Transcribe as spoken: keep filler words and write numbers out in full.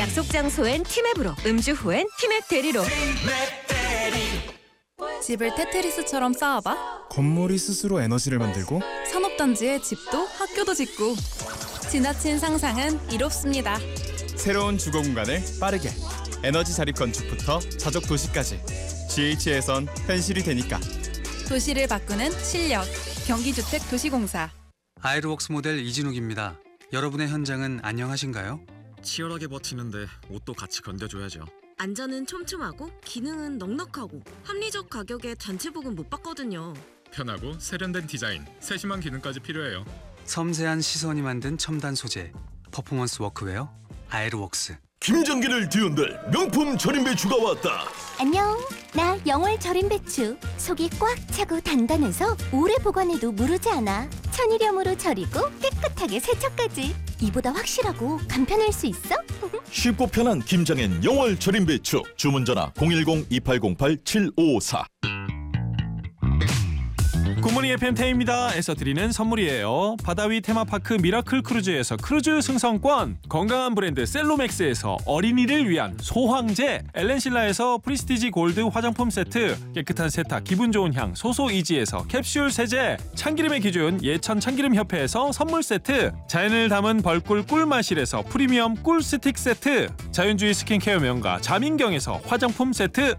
약속 장소엔 티맵으로, 음주 후엔 티맵 대리로. 집을 테트리스처럼 쌓아봐. 건물이 스스로 에너지를 만들고 산업단지에 집도 학교도 짓고. 지나친 상상은 이롭습니다. 새로운 주거 공간을 빠르게 에너지 자립 건축부터 자족 도시까지 지에이치에선 현실이 되니까. 도시를 바꾸는 실력. 경기주택도시공사. 아이르웍스 모델 이진욱입니다. 여러분의 현장은 안녕하신가요? 치열하게 버티는데 옷도 같이 건져줘야죠. 안전은 촘촘하고 기능은 넉넉하고 합리적 가격에 단체복은 못 받거든요. 편하고 세련된 디자인, 세심한 기능까지 필요해요. 섬세한 시선이 만든 첨단 소재, 퍼포먼스 워크웨어 아이르웍스. 김장기를 뒤흔들 명품 절임 배추가 왔다. 안녕, 나 영월 절임 배추. 속이 꽉 차고 단단해서 오래 보관해도 무르지 않아. 천일염으로 절이고 깨끗하게 세척까지. 이보다 확실하고 간편할 수 있어? 쉽고 편한 김장엔 영월 절임 배추. 주문 전화 공일공 이팔공팔 칠오오사. 굿모닝 에프엠 태입니다에서 드리는 선물이에요. 바다위 테마파크 미라클 크루즈에서 크루즈 승선권, 건강한 브랜드 셀로맥스에서 어린이를 위한 소황제, 엘렌실라에서 프리스티지 골드 화장품 세트, 깨끗한 세탁 기분 좋은 향 소소이지에서 캡슐 세제, 참기름의 기준 예천 참기름협회에서 선물 세트, 자연을 담은 벌꿀 꿀마실에서 프리미엄 꿀 스틱 세트, 자연주의 스킨케어 명가 자민경에서 화장품 세트,